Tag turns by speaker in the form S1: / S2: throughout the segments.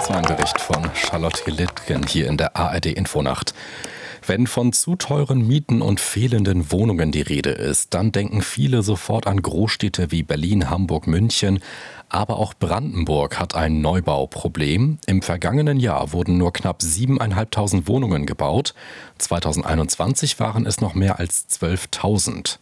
S1: Das war ein Bericht von Charlotte Littgen hier in der ARD Infonacht. Wenn von zu teuren Mieten und fehlenden Wohnungen die Rede ist, dann denken viele sofort an Großstädte wie Berlin, Hamburg, München. Aber auch Brandenburg hat ein Neubauproblem. Im vergangenen Jahr wurden nur knapp 7.500 Wohnungen gebaut. 2021 waren es noch mehr als 12.000.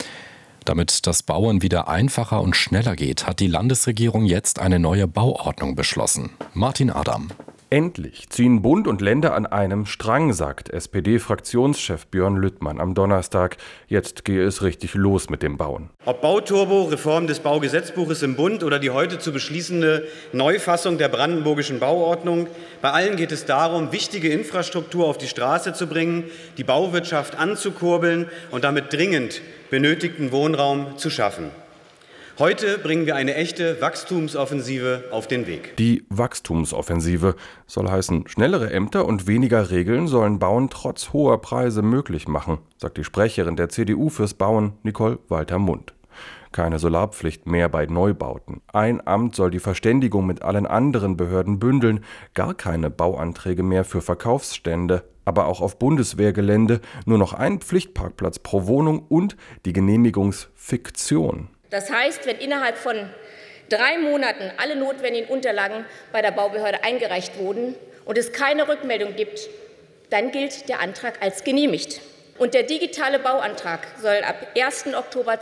S1: Damit das Bauen wieder einfacher und schneller geht, hat die Landesregierung jetzt eine neue Bauordnung beschlossen. Martin Adam.
S2: Endlich ziehen Bund und Länder an einem Strang, sagt SPD-Fraktionschef Björn Lüttmann am Donnerstag. Jetzt gehe es richtig los mit dem Bauen.
S3: Ob Bauturbo, Reform des Baugesetzbuches im Bund oder die heute zu beschließende Neufassung der brandenburgischen Bauordnung, bei allen geht es darum, wichtige Infrastruktur auf die Straße zu bringen, die Bauwirtschaft anzukurbeln und damit dringend benötigten Wohnraum zu schaffen. Heute bringen wir eine echte Wachstumsoffensive auf den Weg.
S2: Die Wachstumsoffensive soll heißen, schnellere Ämter und weniger Regeln sollen Bauen trotz hoher Preise möglich machen, sagt die Sprecherin der CDU fürs Bauen, Nicole Walter-Mundt. Keine Solarpflicht mehr bei Neubauten. Ein Amt soll die Verständigung mit allen anderen Behörden bündeln, gar keine Bauanträge mehr für Verkaufsstände, aber auch auf Bundeswehrgelände nur noch ein Pflichtparkplatz pro Wohnung und die Genehmigungsfiktion.
S4: Das heißt, wenn innerhalb von 3 Monaten alle notwendigen Unterlagen bei der Baubehörde eingereicht wurden und es keine Rückmeldung gibt, dann gilt der Antrag als genehmigt. Und der digitale Bauantrag soll ab 1. Oktober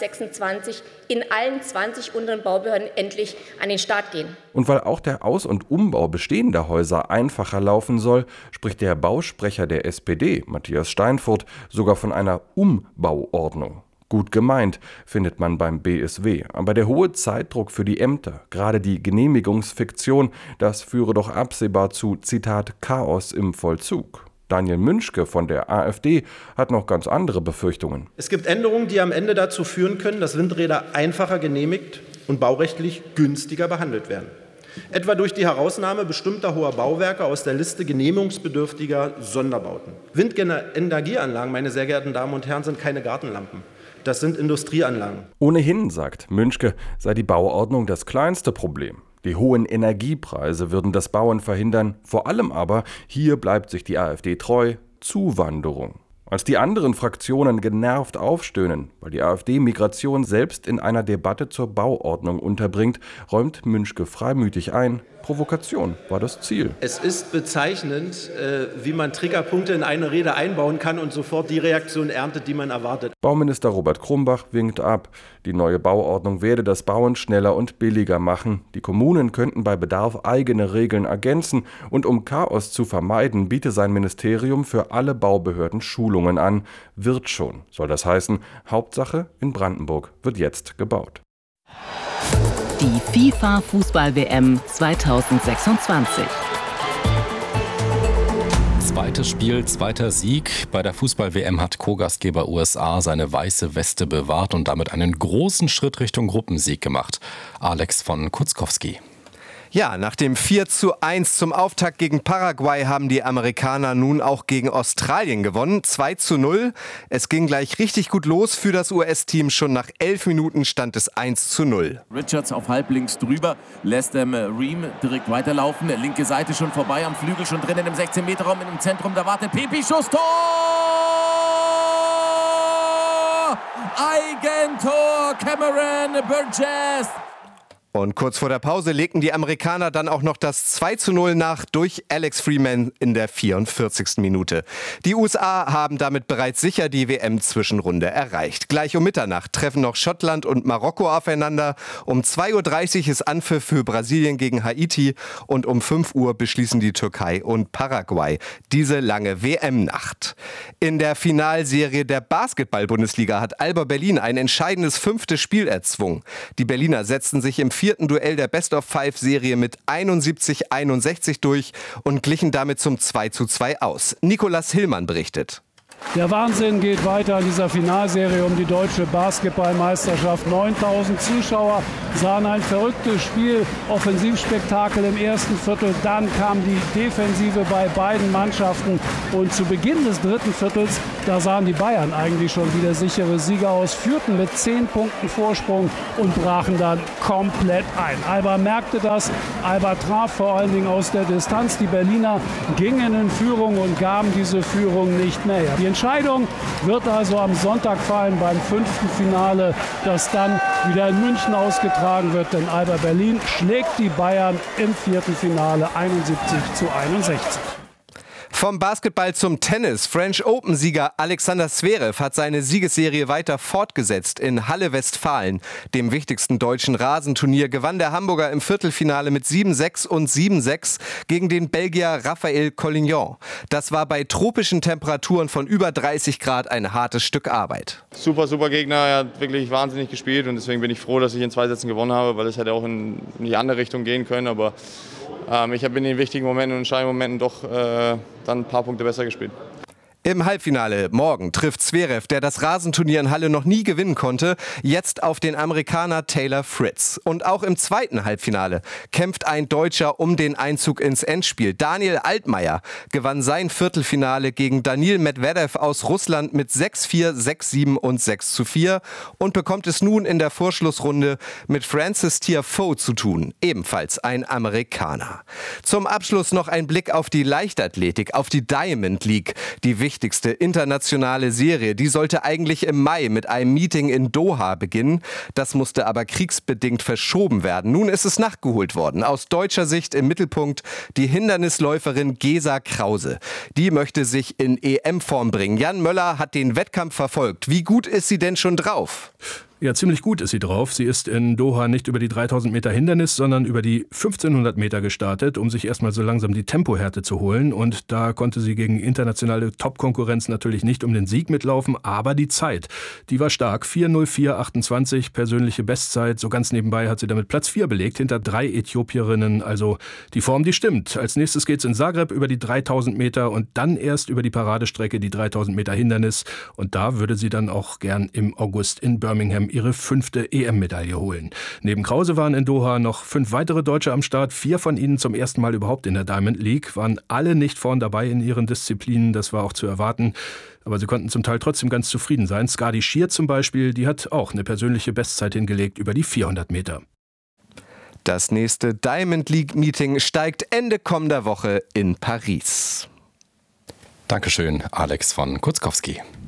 S4: 2026 in allen 20 unteren Baubehörden endlich an den Start gehen.
S2: Und weil auch der Aus- und Umbau bestehender Häuser einfacher laufen soll, spricht der Bausprecher der SPD, Matthias Steinfurt, sogar von einer Umbauordnung. Gut gemeint, findet man beim BSW. Aber der hohe Zeitdruck für die Ämter, gerade die Genehmigungsfiktion, das führe doch absehbar zu, Zitat, Chaos im Vollzug. Daniel Münschke von der AfD hat noch ganz andere Befürchtungen.
S5: Es gibt Änderungen, die am Ende dazu führen können, dass Windräder einfacher genehmigt und baurechtlich günstiger behandelt werden. Etwa durch die Herausnahme bestimmter hoher Bauwerke aus der Liste genehmigungsbedürftiger Sonderbauten. Windenergieanlagen, meine sehr geehrten Damen und Herren, sind keine Gartenlampen. Das sind Industrieanlagen.
S2: Ohnehin, sagt Münschke, sei die Bauordnung das kleinste Problem. Die hohen Energiepreise würden das Bauen verhindern. Vor allem aber, hier bleibt sich die AfD treu, Zuwanderung. Als die anderen Fraktionen genervt aufstöhnen, weil die AfD Migration selbst in einer Debatte zur Bauordnung unterbringt, räumt Münschke freimütig ein, Provokation war das Ziel.
S5: Es ist bezeichnend, wie man Triggerpunkte in eine Rede einbauen kann und sofort die Reaktion erntet, die man erwartet.
S2: Bauminister Robert Krumbach winkt ab. Die neue Bauordnung werde das Bauen schneller und billiger machen. Die Kommunen könnten bei Bedarf eigene Regeln ergänzen. Und um Chaos zu vermeiden, biete sein Ministerium für alle Baubehörden Schulungen an. Wird schon, soll das heißen. Hauptsache, in Brandenburg wird jetzt gebaut.
S6: Die FIFA-Fußball-WM 2026.
S1: Zweites Spiel, zweiter Sieg. Bei der Fußball-WM hat Co-Gastgeber USA seine weiße Weste bewahrt und damit einen großen Schritt Richtung Gruppensieg gemacht. Alex von Kutzkowski.
S7: Ja, nach dem 4:1 zum Auftakt gegen Paraguay haben die Amerikaner nun auch gegen Australien gewonnen. 2:0. Es ging gleich richtig gut los für das US-Team. Schon nach 11 Minuten stand es 1:0.
S8: Richards auf halblinks drüber, lässt Ream direkt weiterlaufen. Der linke Seite schon vorbei, am Flügel schon drinnen im 16-Meter-Raum, im Zentrum, da wartet Pepi, Schuss, Tor! Eigentor, Cameron Burgess!
S7: Und kurz vor der Pause legten die Amerikaner dann auch noch das 2:0 nach durch Alex Freeman in der 44. Minute. Die USA haben damit bereits sicher die WM-Zwischenrunde erreicht. Gleich um Mitternacht treffen noch Schottland und Marokko aufeinander. Um 2:30 Uhr ist Anpfiff für Brasilien gegen Haiti und um 5 Uhr beschließen die Türkei und Paraguay diese lange WM-Nacht. In der Finalserie der Basketball-Bundesliga hat Alba Berlin ein entscheidendes 5. Spiel erzwungen. Die Berliner setzten sich im 4. Duell der Best-of-5-Serie mit 71-61 durch und glichen damit zum 2:2 aus. Nikolas Hillmann berichtet.
S9: Der Wahnsinn geht weiter in dieser Finalserie um die deutsche Basketballmeisterschaft. 9000 Zuschauer sahen ein verrücktes Spiel, Offensivspektakel im ersten Viertel. Dann kam die Defensive bei beiden Mannschaften und zu Beginn des dritten Viertels Da sahen die Bayern eigentlich schon wieder sichere Sieger aus, führten mit 10 Punkten Vorsprung und brachen dann komplett ein. Alba merkte das, Alba traf vor allen Dingen aus der Distanz. Die Berliner gingen in Führung und gaben diese Führung nicht mehr. Die Entscheidung wird also am Sonntag fallen beim 5. Finale, das dann wieder in München ausgetragen wird, denn Alba Berlin schlägt die Bayern im 4. Finale 71-61.
S7: Vom Basketball zum Tennis. French Open-Sieger Alexander Zverev hat seine Siegesserie weiter fortgesetzt. In Halle Westfalen, dem wichtigsten deutschen Rasenturnier, gewann der Hamburger im Viertelfinale mit 7-6 und 7-6 gegen den Belgier Raphael Collignon. Das war bei tropischen Temperaturen von über 30 Grad ein hartes Stück Arbeit.
S10: Super Gegner, er hat wirklich wahnsinnig gespielt und deswegen bin ich froh, dass ich in 2 Sätzen gewonnen habe, weil es hätte auch in die andere Richtung gehen können, aber ich habe in den wichtigen Momenten und entscheidenden Momenten doch dann ein paar Punkte besser gespielt.
S7: Im Halbfinale morgen trifft Zverev, der das Rasenturnier in Halle noch nie gewinnen konnte, jetzt auf den Amerikaner Taylor Fritz. Und auch im zweiten Halbfinale kämpft ein Deutscher um den Einzug ins Endspiel. Daniel Altmaier gewann sein Viertelfinale gegen Daniil Medvedev aus Russland mit 6-4, 6-7 und 6-4 und bekommt es nun in der Vorschlussrunde mit Francis Tiafoe zu tun, ebenfalls ein Amerikaner. Zum Abschluss noch ein Blick auf die Leichtathletik, auf die Diamond League, die wichtigste internationale Serie. Die sollte eigentlich im Mai mit einem Meeting in Doha beginnen. Das musste aber kriegsbedingt verschoben werden. Nun ist es nachgeholt worden. Aus deutscher Sicht im Mittelpunkt die Hindernisläuferin Gesa Krause. Die möchte sich in EM-Form bringen. Jan Möller hat den Wettkampf verfolgt. Wie gut ist sie denn schon drauf?
S11: Ja, ziemlich gut ist sie drauf. Sie ist in Doha nicht über die 3000 Meter Hindernis, sondern über die 1500 Meter gestartet, um sich erstmal so langsam die Tempohärte zu holen. Und da konnte sie gegen internationale Top-Konkurrenz natürlich nicht um den Sieg mitlaufen, aber die Zeit, die war stark. 4:04:28, persönliche Bestzeit. So ganz nebenbei hat sie damit Platz 4 belegt, hinter 3 Äthiopierinnen. Also die Form, die stimmt. Als nächstes geht's in Zagreb über die 3000 Meter und dann erst über die Paradestrecke, die 3000 Meter Hindernis. Und da würde sie dann auch gern im August in Birmingham ihre 5. EM-Medaille holen. Neben Krause waren in Doha noch 5 weitere Deutsche am Start. 4 von ihnen zum ersten Mal überhaupt in der Diamond League. Waren alle nicht vorn dabei in ihren Disziplinen. Das war auch zu erwarten. Aber sie konnten zum Teil trotzdem ganz zufrieden sein. Skadi Schier zum Beispiel, die hat auch eine persönliche Bestzeit hingelegt über die 400 Meter.
S7: Das nächste Diamond League Meeting steigt Ende kommender Woche in Paris.
S1: Dankeschön, Alex von Kutzkowski.